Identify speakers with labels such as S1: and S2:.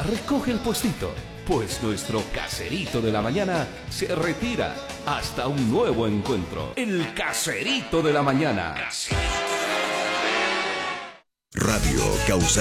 S1: recoge el puestito, pues nuestro caserito de la mañana se retira hasta un nuevo encuentro. El caserito de la mañana.
S2: Radio Causa.